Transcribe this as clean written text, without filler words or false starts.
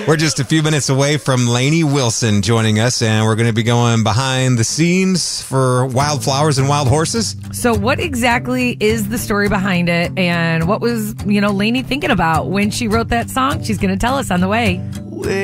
We're just a few minutes away from Lainey Wilson joining us, and we're going to be going behind the scenes for Wildflowers and Wild Horses. So what exactly is the story behind it, and what was, Lainey thinking about when she wrote that song? She's going to tell us on the way.